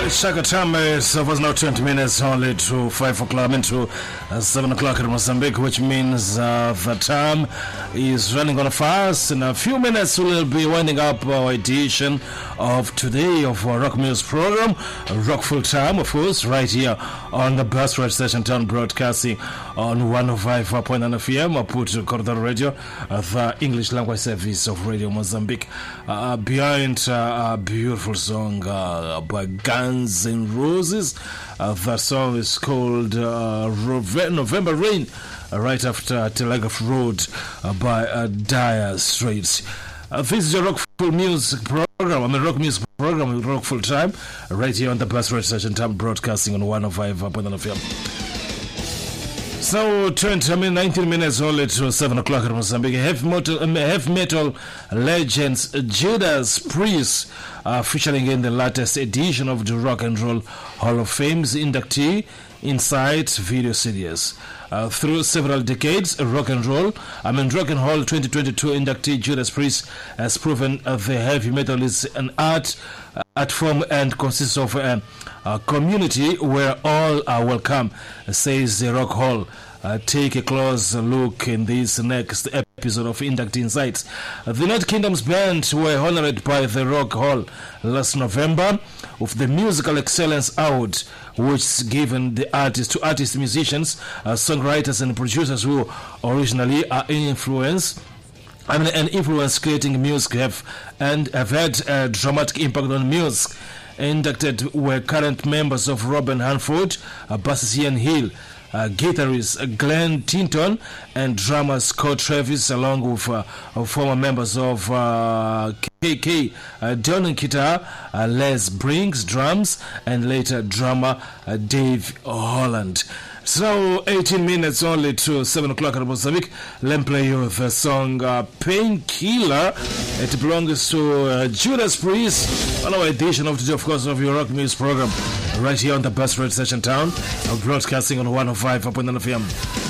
Shaka time is now 20 minutes only to 5 o'clock into 7 o'clock in Mozambique, which means the time is running on fast. In a few minutes, we'll be winding up our edition of today of our Rock Music program, Rock Full Time, of course, right here on the best radio station town, broadcasting on 105.9 FM, Maputo Corridor Radio, the English language service of Radio Mozambique. Behind a beautiful song by Guns N' Roses. The song is called November Rain, right after Telegraph Road by Dire Straits. This is your Rock Full Music program. Rock Music program with Rock Full Time, right here on the best radio station time, broadcasting on 105.9 FM. So, 19 minutes only to 7 o'clock in Mozambique. Heavy metal legends Judas Priest featuring in the latest edition of the Rock and Roll Hall of Fame's inductee Inside video series. Through several decades, Rock and Roll Hall 2022 inductee Judas Priest has proven the heavy metal is an art form and consists of a community where all are welcome, says the Rock Hall. Take a close look in this next episode of Inductee Insights. The United Kingdom's band were honored by the Rock Hall last November with the Musical Excellence Award, which is given to artists, musicians, songwriters and producers who originally are influence creating music have had a dramatic impact on music. Inducted were current members of Robin Hanford, bassist Ian Hill, guitarist Glenn Tinton, and drummer Scott Travis, along with former members of KK Donnan guitar, Les Briggs drums, and later drummer Dave Holland. So, 18 minutes only to 7 o'clock in Mozambique. Let me play you the song Painkiller. It belongs to Judas Priest on our edition of today, of course, of your Rock Music program, right here on the best radio station town, broadcasting on 105.9 FM.